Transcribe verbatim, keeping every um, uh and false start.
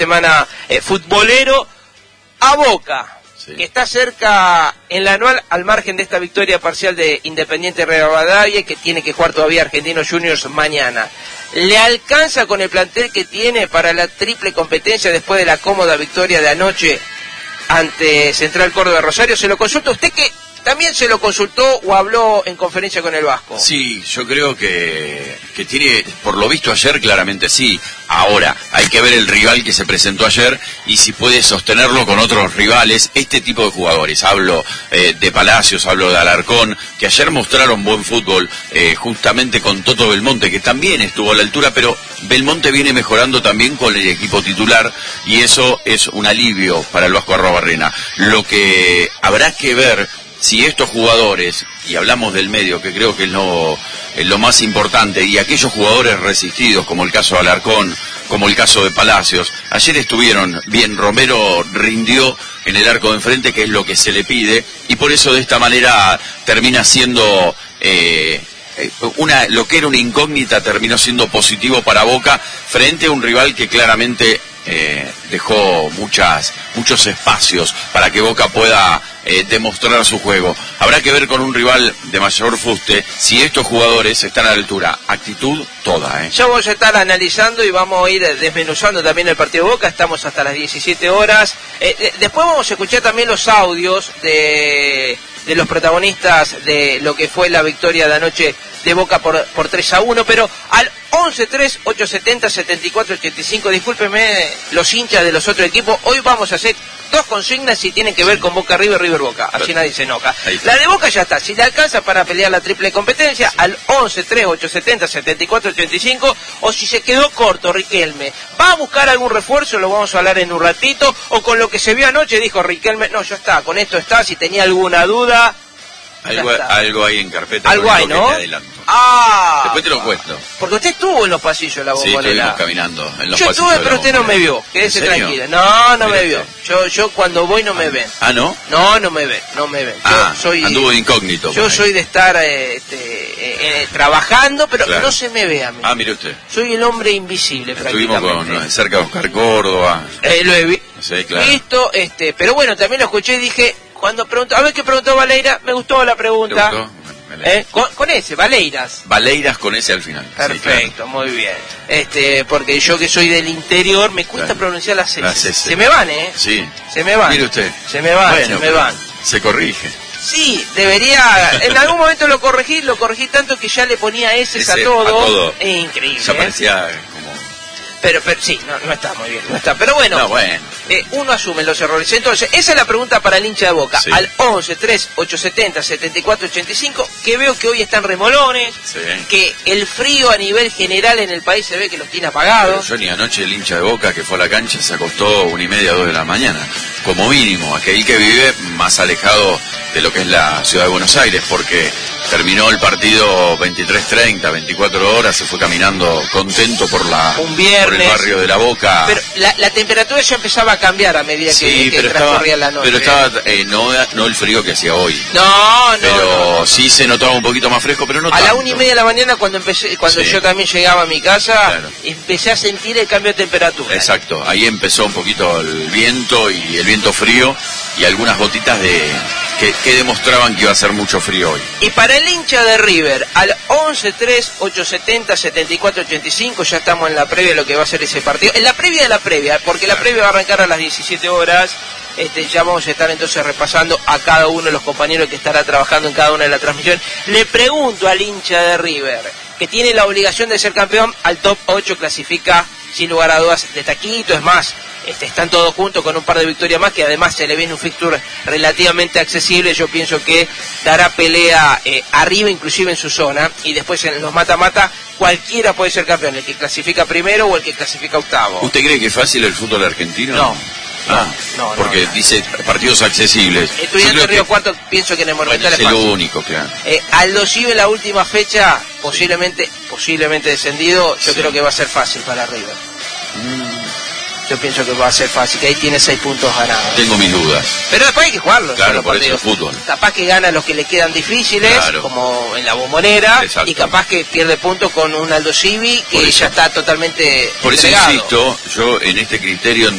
semana eh, futbolero a Boca, sí, que está cerca en la anual al margen de esta victoria parcial de Independiente Rivadavia, que tiene que jugar todavía Argentinos Juniors mañana. ¿Le alcanza con el plantel que tiene para la triple competencia después de la cómoda victoria de anoche ante Central Córdoba Rosario? Se lo consulta usted, que también se lo consultó o habló en conferencia con el Vasco. Sí, yo creo que, que tiene, por lo visto ayer, claramente sí. Ahora, hay que ver el rival que se presentó ayer y si puede sostenerlo con otros rivales, este tipo de jugadores. Hablo eh, de Palacios, hablo de Alarcón, que ayer mostraron buen fútbol, eh, justamente con Toto Belmonte, que también estuvo a la altura, pero Belmonte viene mejorando también con el equipo titular y eso es un alivio para el Vasco Arrobarrena. Lo que habrá que ver, si estos jugadores, y hablamos del medio, que creo que es lo, es lo más importante, y aquellos jugadores resistidos, como el caso de Alarcón, como el caso de Palacios, ayer estuvieron bien. Romero rindió en el arco de enfrente, que es lo que se le pide, y por eso de esta manera termina siendo eh, una, lo que era una incógnita, terminó siendo positivo para Boca, frente a un rival que claramente eh, dejó muchas, muchos espacios para que Boca pueda Eh, demostrar su juego. Habrá que ver con un rival de mayor fuste si estos jugadores están a la altura. Actitud toda, ¿eh? Ya vamos a estar analizando y vamos a ir desmenuzando también el partido de Boca. Estamos hasta las diecisiete horas. Eh, eh, después vamos a escuchar también los audios de, de los protagonistas de lo que fue la victoria de anoche de Boca por, por tres a uno, pero al once tres ocho setenta setenta y cuatro ochenta y cinco, discúlpenme los hinchas de los otros equipos, hoy vamos a hacer dos consignas y tienen que ver con Boca River, River Boca, así nadie se enoja. La de Boca ya está, si le alcanza para pelear la triple competencia, sí, al once tres ocho setenta setenta y cuatro ochenta y cinco, o si se quedó corto Riquelme, ¿va a buscar algún refuerzo? Lo vamos a hablar en un ratito, o con lo que se vio anoche dijo Riquelme, no, ya está, con esto está, si tenía alguna duda. Algo, algo hay en carpeta. Algo hay, ¿no? Ah, después te lo cuento. Porque usted estuvo en los pasillos de la Bombonera. Sí, estuvimos caminando en los Yo pasillos. estuve, pero usted no me vio. ¿En Quédese serio? tranquilo. No, no Mire me vio. usted. Yo, yo cuando voy no me ven. Ah, ¿no? No, no me ven, no me ven. Yo Ah, soy, anduvo de incógnito. Yo soy de estar eh, este, eh, eh, trabajando, pero claro, no se me ve a mí. Ah, mire usted. Soy el hombre invisible. Estuvimos con, cerca de Oscar Córdoba. Eh, lo he vi sí, claro. visto, este, pero bueno, también lo escuché y dije, cuando preguntó, a ver qué preguntó Valeira, me gustó la pregunta. ¿Te gustó? ¿Eh? Con, con ese, Valeiras. Valeiras con ese al final. Perfecto, sí, claro, muy bien. Este, porque yo que soy del interior me cuesta claro pronunciar las S. Las S. Se me van, ¿eh? Sí. Se me van. Mire usted. Se me van, bueno, se me van. Se corrige. Sí, debería. En algún momento lo corregí, lo corregí tanto que ya le ponía S a todo. A todo. Es increíble. Ya parecía ¿eh? como. Pero, pero sí, no, no está muy bien, no está. Pero bueno, no, bueno. Eh, uno asume los errores. Entonces, esa es la pregunta para el hincha de Boca. Sí. Al once tres ocho setenta setenta y cuatro ochenta y cinco, que veo que hoy están remolones, sí, que el frío a nivel general en el país se ve que los tiene apagados. Yo ni anoche el hincha de Boca que fue a la cancha se acostó una y media, dos de la mañana. Como mínimo, aquel que vive más alejado de lo que es la ciudad de Buenos Aires, porque terminó el partido veintitrés treinta, veinticuatro horas, se fue caminando contento por la un viernes, por el barrio de La Boca. Pero la, la temperatura ya empezaba a cambiar a medida sí, que, que pero transcurría estaba, la noche. Pero estaba, eh, no, no el frío que hacía hoy. No, no. Pero no, no. sí se notaba un poquito más fresco, pero no a tanto. A la una y media de la mañana, cuando empecé, cuando sí, yo también llegaba a mi casa, claro, empecé a sentir el cambio de temperatura. Exacto, ahí empezó un poquito el viento y el viento frío y algunas gotitas de que, que demostraban que iba a hacer mucho frío hoy. Y para el hincha de River, al once tres ocho setenta setenta y cuatro ochenta y cinco, ya estamos en la previa de lo que va a ser ese partido. En la previa de la previa, porque la previa va a arrancar a las diecisiete horas. Este, ya vamos a estar entonces repasando a cada uno de los compañeros que estará trabajando en cada una de las transmisiones. Le pregunto al hincha de River, que tiene la obligación de ser campeón, al top ocho clasifica sin lugar a dudas de taquito, es más, este, están todos juntos con un par de victorias más, que además se le viene un fixture relativamente accesible. Yo pienso que dará pelea eh, arriba, inclusive en su zona, y después en los mata-mata cualquiera puede ser campeón, el que clasifica primero o el que clasifica octavo. ¿Usted cree que es fácil el fútbol argentino? No. Ah, no, no, porque no. dice partidos accesibles. Estudiante Río Cuarto, pienso que en el Monumental bueno, es lo único, claro. Eh, Aldo Civi en la última fecha, posiblemente, sí, posiblemente descendido, yo sí, creo que va a ser fácil para River. Mm. Yo pienso que va a ser fácil, que ahí tiene seis puntos ganados. Tengo mis dudas. Pero después hay que jugarlo. Claro, por eso es fútbol. Capaz que gana los que le quedan difíciles, claro, como en la Bombonera, exacto, y capaz que pierde puntos con un Aldo Civi que ya está totalmente Por entregado. eso insisto, yo en este criterio